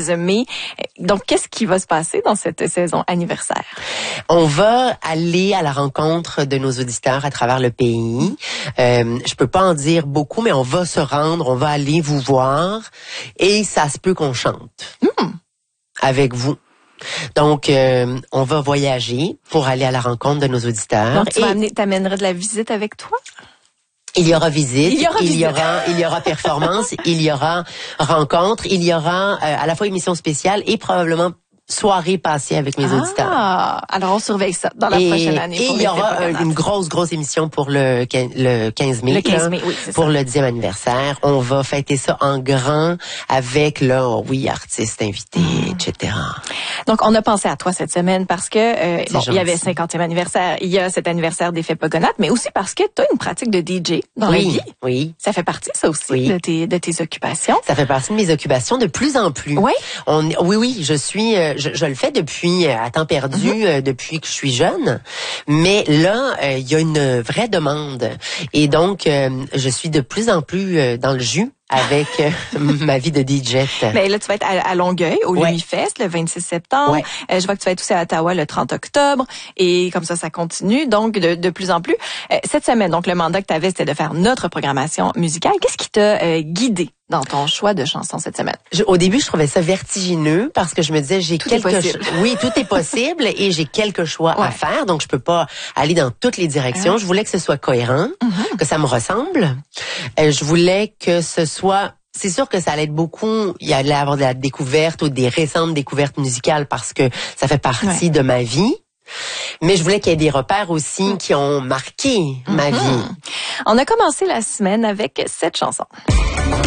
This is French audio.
Me. Donc, qu'est-ce qui va se passer dans cette saison anniversaire? On va aller à la rencontre de nos auditeurs à travers le pays. Je peux pas en dire beaucoup, mais on va se rendre, on va aller vous voir et ça se peut qu'on chante avec vous. Donc, on va voyager pour aller à la rencontre de nos auditeurs. Donc, t'amèneras de la visite avec toi? Il y aura visite, il y aura performance, il y aura rencontre, il y aura à la fois émission spéciale et probablement soirée passée avec mes auditeurs. Alors on surveille ça dans la prochaine année. Et il y aura une grosse émission pour le 15 mai. Le 15 mai, oui, c'est pour ça. le 10e anniversaire. On va fêter ça en grand avec artistes invités, etc. Donc, on a pensé à toi cette semaine parce que, il y avait 50e anniversaire, il y a cet anniversaire des Fêtes Pogonates, mais aussi parce que tu as une pratique de DJ dans la vie. Oui. Ça fait partie, ça aussi, de tes occupations. Ça fait partie de mes occupations de plus en plus. Oui? Oui, je suis, je le fais depuis, à temps perdu, depuis que je suis jeune. Mais là, il y a une vraie demande. Et donc, je suis de plus en plus dans le jus avec ma vie de DJ. Mais là, tu vas être à Longueuil, au Lumifest, le 26 septembre. Je vois que tu vas être aussi à Ottawa le 30 octobre. Et comme ça continue. Donc, de plus en plus. Cette semaine, donc, le mandat que tu avais, c'était de faire notre programmation musicale. Qu'est-ce qui t'a guidé dans ton choix de chansons cette semaine? Au début, je trouvais ça vertigineux parce que je me disais, oui, tout est possible et j'ai quelques choix à faire. Donc, je peux pas aller dans toutes les directions. Je voulais que ce soit cohérent, que ça me ressemble. Je voulais que ce soit... C'est sûr que ça allait être beaucoup, il allait avoir de la découverte ou des récentes découvertes musicales parce que ça fait partie de ma vie. Mais je voulais qu'il y ait des repères aussi qui ont marqué ma vie. On a commencé la semaine avec cette chanson.